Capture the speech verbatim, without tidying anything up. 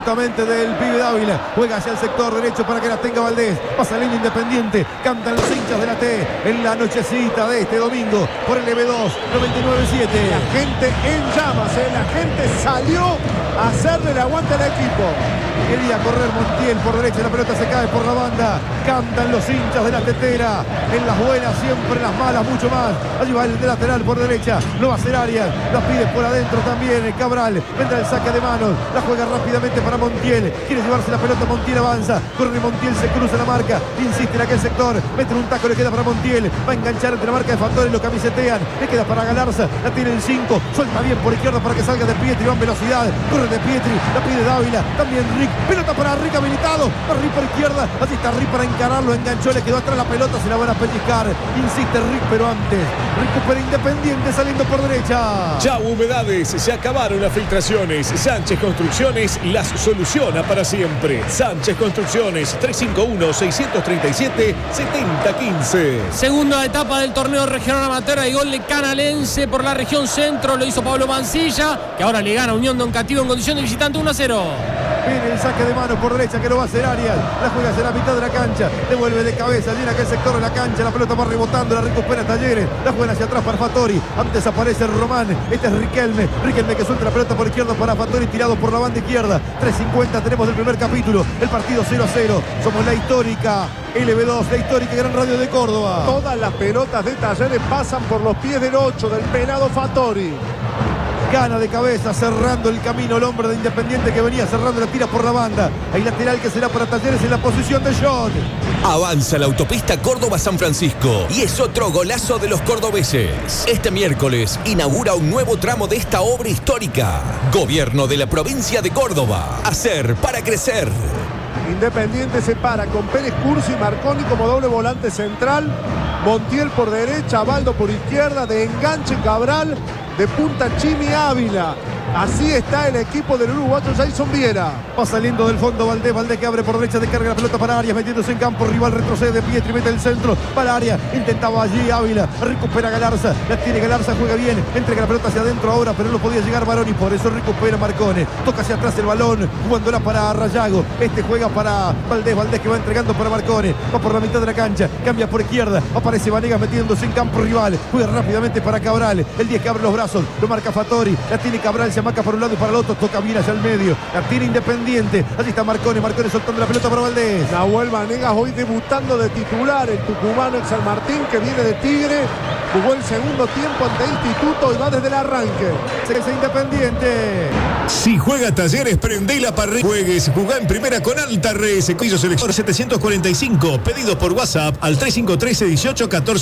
Del pibe Dávila, juega hacia el sector derecho para que la tenga Valdés, pasa la línea Independiente, cantan los hinchas de la T en la nochecita de este domingo por el M dos noventa y nueve siete. La gente en llamas, ¿eh? La gente salió a hacerle el aguante al equipo. Quería correr Montiel por derecha, la pelota se cae por la banda, cantan los hinchas de la Tetera, en las buenas siempre, en las malas mucho más. Allí va el de lateral por derecha, no va a ser Arias, la pide por adentro también el Cabral, vendrá el saque de manos, la juega rápidamente para Montiel, quiere llevarse la pelota, Montiel avanza, corre Montiel, se cruza la marca, insiste en aquel sector, mete un taco, le queda para Montiel, va a enganchar entre la marca de Fattori, lo camisetean, le queda para Galarza, la tiene en cinco, suelta bien por izquierda para que salga de Pietri, va en velocidad, corre de Pietri, la pide Dávila, también Rick, pelota para Rick habilitado, va Rick por izquierda, así está Rick para encararlo, enganchó, le quedó atrás la pelota, se la van a pellizcar, insiste Rick, pero antes, recupera Independiente saliendo por derecha. Chau Humedades, se acabaron las filtraciones, Sánchez Construcciones las soluciona para siempre. Sánchez Construcciones, tres cinco uno, seis tres siete, siete cero uno cinco. Segunda etapa del torneo regional amateur y gol de Canalense por la región centro, lo hizo Pablo Mancilla, que ahora le gana Unión Don Cativo en condición de visitante uno a cero. Viene el saque de mano por derecha que lo va a hacer Arias. La juega hacia la mitad de la cancha. Devuelve de cabeza. Llena aquel sector de la cancha. La pelota va rebotando. La recupera Talleres. La juega hacia atrás para Fattori. Antes aparece Román. Este es Riquelme. Riquelme que suelta la pelota por izquierda para Fattori. Tirado por la banda izquierda. tres cincuenta tenemos el primer capítulo. El partido cero a cero. Somos la histórica L B dos. La histórica Gran Radio de Córdoba. Todas las pelotas de Talleres pasan por los pies del ocho del pelado Fattori. Gana de cabeza, cerrando el camino el hombre de Independiente que venía cerrando la tira por la banda. Hay lateral que será para Talleres en la posición de John. Avanza la autopista Córdoba-San Francisco y es otro golazo de los cordobeses. Este miércoles inaugura un nuevo tramo de esta obra histórica. Gobierno de la provincia de Córdoba. Hacer para crecer. Independiente se para con Pérez Cursi y Marconi como doble volante central. Montiel por derecha, Baldo por izquierda, de enganche Cabral, de punta Chimi Ávila. Así está el equipo del uruguayo Jason Viera. Va saliendo del fondo Valdés, Valdés que abre por derecha, descarga la pelota para Arias, metiéndose en campo, rival retrocede, Pietri mete el centro para Arias, intentaba allí Ávila, recupera Galarza, la tiene Galarza, juega bien, entrega la pelota hacia adentro ahora, pero no podía llegar Baroni, por eso recupera Marcone, toca hacia atrás el balón, jugándola para Rayago, este juega para Valdés, Valdés que va entregando para Marcone, va por la mitad de la cancha, cambia por izquierda, aparece Vanegas metiéndose en campo rival, juega rápidamente para Cabral, el diez que abre los brazos, lo marca Fattori, la tiene Cabral, se amaca por un lado y para el otro, toca bien hacia el medio, la tiene Independiente, allí está Marcone, Marcone soltando la pelota para Valdés. Nahuel Vanegas hoy debutando de titular, el tucumano en San Martín que viene de Tigre, jugó el segundo tiempo ante Instituto y va desde el arranque. Se es Independiente. Si juega Talleres, prende la parrilla. Juegues, jugá en primera con Alta Res. Selector setecientos cuarenta y cinco, pedidos por WhatsApp al tres cinco uno tres, dieciocho catorce.